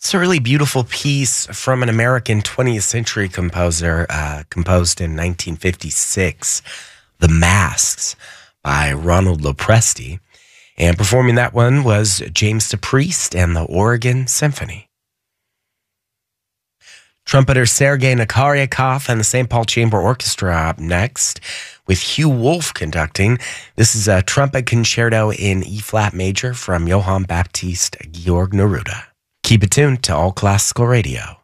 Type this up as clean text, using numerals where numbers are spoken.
It's a really beautiful piece from an American 20th century composer, composed in 1956, The Masks by Ronald Lopresti. And performing that one was James DePriest and the Oregon Symphony. Trumpeter Sergei Nakaryakov and the St. Paul Chamber Orchestra up next, with Hugh Wolf conducting. This is a trumpet concerto in E-flat major from Johann Baptist Georg Neruda. Keep it tuned to All Classical Radio.